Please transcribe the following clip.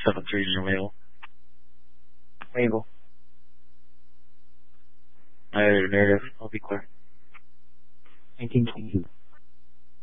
7-3 in your mail. Mabel. Narrative. I'll be clear. 1922.